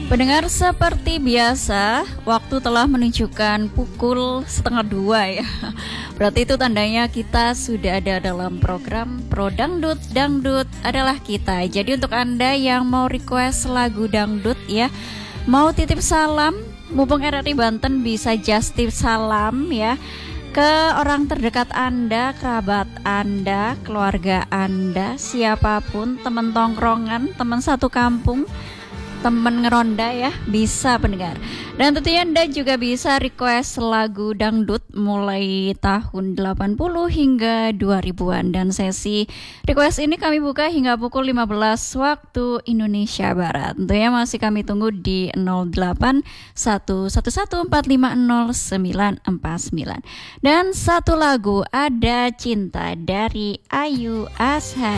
Pendengar, seperti biasa, waktu telah menunjukkan pukul 1:30 ya. Berarti itu tandanya kita sudah ada dalam program Pro Dangdut. Dangdut adalah kita. Jadi untuk Anda yang mau request lagu dangdut ya, mau titip salam, mumpung RRI Banten bisa just tip salam ya ke orang terdekat Anda, kerabat Anda, keluarga Anda, siapapun, teman tongkrongan, teman satu kampung, temen ngeronda ya, bisa pendengar. Dan tentunya Anda juga bisa request lagu dangdut mulai tahun 80 hingga 2000-an. Dan sesi request ini kami buka hingga pukul 15 waktu Indonesia Barat. Tentunya masih kami tunggu di 0811450949. Dan satu lagu, Ada Cinta dari Ayu Azhari.